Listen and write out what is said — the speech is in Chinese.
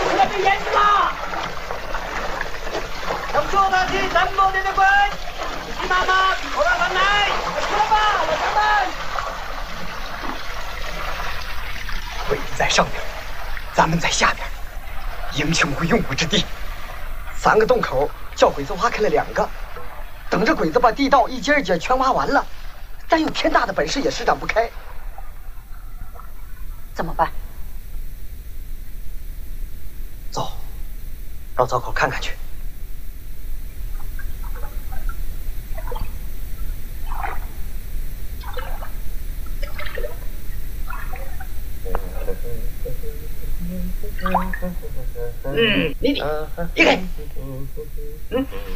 出来被淹死了！要说他是怎么的鬼？急妈妈，快让他来！出来吧，老乡们！ 鬼子在上面，咱们在下面，英雄无用武之地。3个洞口叫鬼子挖开了2个，等着鬼子把地道一节一节全挖完了，咱有天大的本事也施展不开。 怎么办？ 走，到灶口看看去。 你离开。